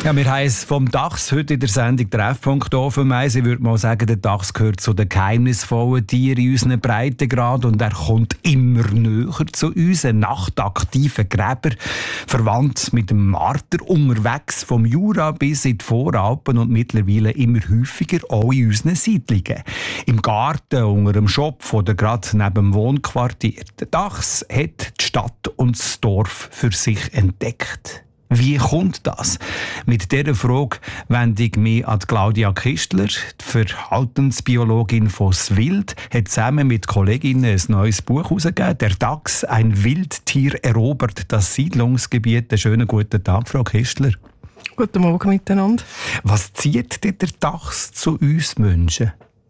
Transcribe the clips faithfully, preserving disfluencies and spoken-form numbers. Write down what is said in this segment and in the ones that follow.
Ja, wir haben es vom Dachs heute in der Sendung Treffpunkt aufgemeint. Ich würde mal sagen, der Dachs gehört zu den geheimnisvollen Tieren in unseren Breitengrad und er kommt immer näher zu uns. Ein nachtaktiver Gräber, verwandt mit dem Marter, unterwegs vom Jura bis in die Voralpen und mittlerweile immer häufiger auch in unseren Siedlungen. Im Garten, unter dem Schopf oder gerade neben dem Wohnquartier. Der Dachs hat die Stadt und das Dorf für sich entdeckt. Wie kommt das? Mit dieser Frage wende ich mich an Claudia Kistler, die Verhaltensbiologin von Swild, hat zusammen mit Kolleginnen ein neues Buch herausgegeben. «Der Dachs, ein Wildtier erobert das Siedlungsgebiet». Einen schönen guten Tag, Frau Kistler. Guten Morgen miteinander. Was zieht denn der Dachs zu uns Menschen?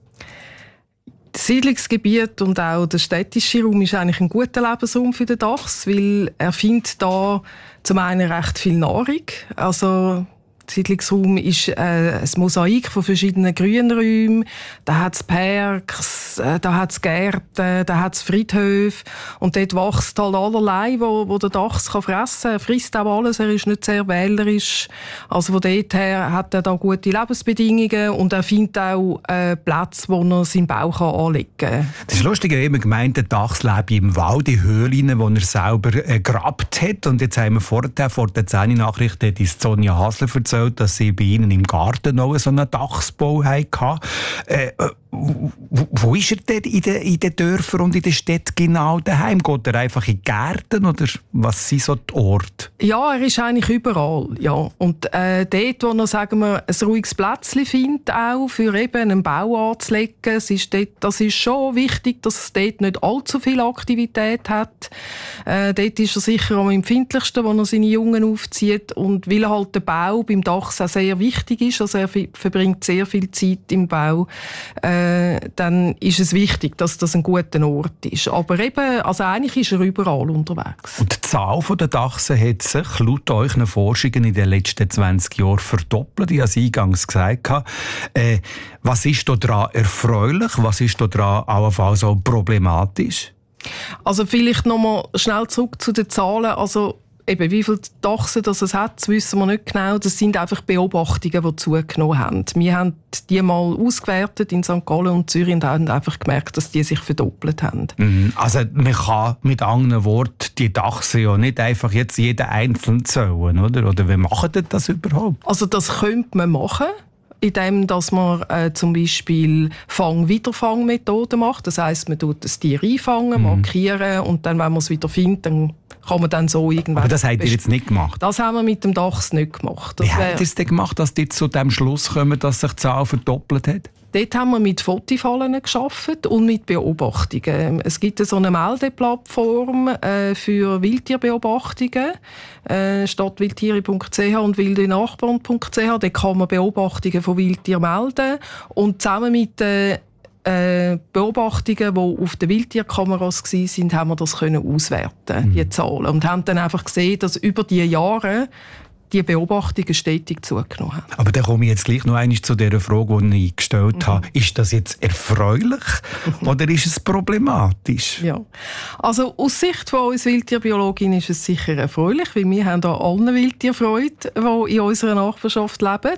Das Siedlungsgebiet und auch der städtische Raum ist eigentlich ein guter Lebensraum für den Dachs, weil er findet da zum einen recht viel Nahrung. Also der Siedlungsraum ist äh, ein Mosaik von verschiedenen Grünräumen. Da hat es Parks, äh, da hat es Gärten, da hat es Friedhöfe. Und dort wächst halt allerlei, wo, wo der Dachs kann fressen kann. Er frisst auch alles, er ist nicht sehr wählerisch. Also von dort her hat er da gute Lebensbedingungen und er findet auch äh, Plätze, wo er seinen Bau kann anlegen kann. Das ist lustig, er hat immer gemeint, der Dachs lebe im Wald, in Höhlen, die er selber äh, gegrabt hat. Und jetzt haben wir vorher, vor der zehn Nachrichten, die Sonja Hasler erzählt, dass sie bei ihnen im Garten noch so einen Dachsbau hatten. Äh, wo, wo ist er denn in den, in den Dörfern und in den Städten genau daheim? Geht er einfach in die Gärten oder was sind so die Orte? Ja, er ist eigentlich überall. Ja. Und äh, dort, wo er, sagen wir, ein ruhiges Plätzchen findet, auch für eben einen Bau anzulegen, es ist dort, das ist schon wichtig, dass es dort nicht allzu viel Aktivität hat. Äh, dort ist er sicher am empfindlichsten, wo er seine Jungen aufzieht. Und weil halt der Bau beim Dachs auch sehr wichtig ist, also er verbringt sehr viel Zeit im Bau, äh, dann ist es wichtig, dass das ein guter Ort ist. Aber eben, also eigentlich ist er überall unterwegs. Und die Zahl der Dachsen hat sich laut euren Forschungen in den letzten zwanzig Jahren verdoppelt. Ich habe es eingangs gesagt. Äh, was ist daran erfreulich? Was ist daran allenfalls auch problematisch? Also vielleicht noch mal schnell zurück zu den Zahlen. Also eben, wie viele Dachsen das es hat, das wissen wir nicht genau. Das sind einfach Beobachtungen, die zugenommen haben. Wir haben die mal ausgewertet in Sankt Gallen und Zürich und haben einfach gemerkt, dass die sich verdoppelt haben. Mhm. Also man kann mit anderen Worten die Dachsen ja nicht einfach jetzt jeden einzeln zählen, oder? Oder wie macht ihr das überhaupt? Also das könnte man machen, indem dass man äh, zum Beispiel Fang-Wiederfang-Methoden macht. Das heisst, man tut das Tier einfangen, mhm. markieren und dann, wenn man es wieder findet, dann kann man dann so irgendwann... Aber das habt ihr jetzt nicht gemacht? Das haben wir mit dem Dachs nicht gemacht. Das Wie habt ihr es denn gemacht, dass ihr zu dem Schluss kommen, dass sich die Zahl verdoppelt hat? Dort haben wir mit Fotifallen gearbeitet und mit Beobachtungen. Es gibt so eine Meldeplattform äh, für Wildtierbeobachtungen, äh, stadtwildtiere punkt c h und wildenachbarn punkt c h. Da kann man Beobachtungen von Wildtieren melden und zusammen mit den äh, Beobachtungen, die auf den Wildtierkameras waren, haben wir das können auswerten, mhm. die Zahlen. Und haben dann einfach gesehen, dass über die Jahre die Beobachtungen stetig zugenommen haben. Aber dann komme ich jetzt gleich noch einmal zu der Frage, die ich gestellt mhm. habe. Ist das jetzt erfreulich oder ist es problematisch? Ja. Also aus Sicht von uns Wildtierbiologin ist es sicher erfreulich, weil wir haben da allen Wildtierfreude, die in unserer Nachbarschaft leben.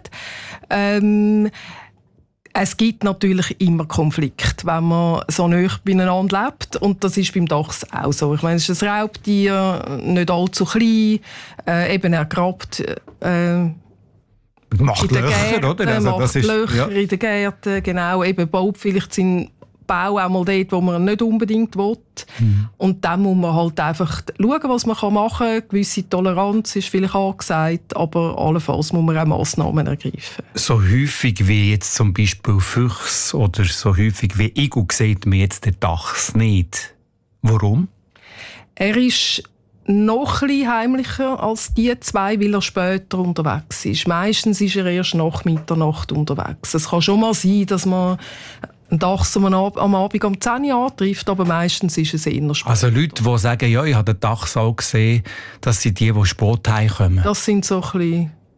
Ähm, Es gibt natürlich immer Konflikte, wenn man so nah beieinander lebt. Und das ist beim Dachs auch so. Ich meine, es ist ein Raubtier, nicht allzu klein, äh, eben er grabt äh, macht in den Löcher, Gärten, oder? Also, macht das ist, Löcher ja. in den Gärten, genau. Eben baut vielleicht seinen Bau auch mal dort, wo man nicht unbedingt will. Mhm. Und dann muss man halt einfach schauen, was man machen kann. Eine gewisse Toleranz ist vielleicht angesagt, aber allenfalls muss man auch Massnahmen ergreifen. So häufig wie jetzt zum Beispiel Füchse oder so häufig wie Igel sieht man jetzt den Dachs nicht. Warum? Er ist noch ein bisschen heimlicher als die zwei, weil er später unterwegs ist. Meistens ist er erst nach Mitternacht unterwegs. Es kann schon mal sein, dass man einen Dachs am Abend um zehn Uhr antrifft, aber meistens ist es eher spät. Also Leute, die sagen, ja, ich habe den Dachs auch gesehen, das sind die, die spät heimkommen. Das sind so ein bisschen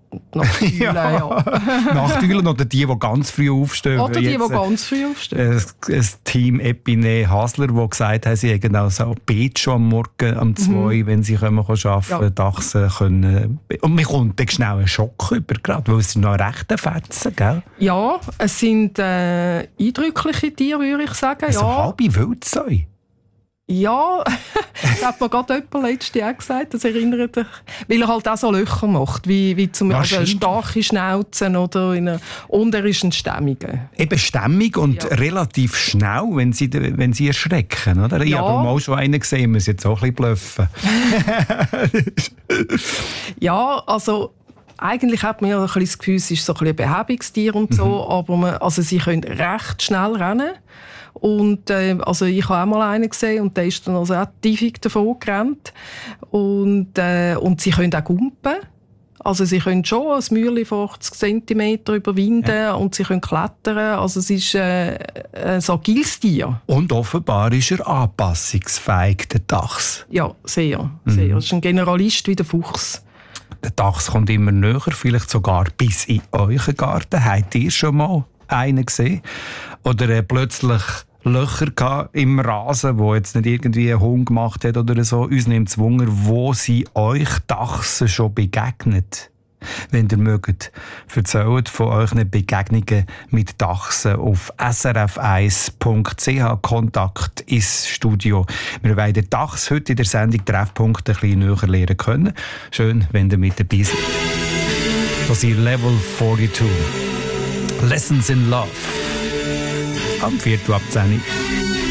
Nachteulen, ja. ja. Nachteulen oder die, die ganz früh aufstehen. Oder die, Jetzt, die ganz früh aufstehen. Ein, ein Team Epine Hasler, das gesagt hat, sie haben auch so Bett schon am Morgen um zwei, mhm. wenn sie kommen, arbeiten ja. Dachsen können. Und man kommt dann schnell einen Schock über, gerade, weil es sind noch rechte Fetzen, gell? Ja, es sind äh, eindrückliche Tiere, würde ich sagen. Also ja. halbe Wildsäue. Ja, das hat mir gerade jemand letztes Jahr gesagt, das erinnert dich, weil er halt auch so Löcher macht, wie, wie zum Beispiel ja, also starke Schnauzen oder in einer, und er ist ein Stämmiger. Eben stämmig und ja. relativ schnell, wenn sie, wenn sie erschrecken, oder? Ich ja. habe mal schon einen gesehen, muss jetzt auch ein bisschen bluffen. Ja, also eigentlich hat man ja ein bisschen das Gefühl, es ist so ein bisschen ein Behäbigstier und so, mhm. aber man, also sie können recht schnell rennen. Und, äh, also ich habe auch mal einen gesehen und der ist dann also auch tiefig davon gerannt. Und, äh, und sie können auch gumpen. Also sie können schon ein Mäuerchen fünfzig Zentimeter überwinden ja. und sie können klettern. Also es ist äh, ein agiles Tier. Und offenbar ist er anpassungsfähig, der Dachs. Ja, sehr. sehr. Mhm. Er ist ein Generalist wie der Fuchs. Der Dachs kommt immer näher, vielleicht sogar bis in euren Garten. Habt ihr schon mal einen gesehen? Oder äh, plötzlich Löcher im Rasen, wo jetzt nicht irgendwie ein Hund gemacht hat oder so. Uns nimmt es Wunder, wo sie euch Dachsen schon begegnet. Wenn ihr mögt, erzählt von euren Begegnungen mit Dachsen auf s r f eins punkt c h. Kontakt ins Studio. Wir wollen den Dachs heute in der Sendung Treffpunkt ein bisschen näher lernen können. Schön, wenn ihr mit dabei seid. Das ist Level zweiundvierzig. Lessons in Love. Am Viertel ab zehn Uhr.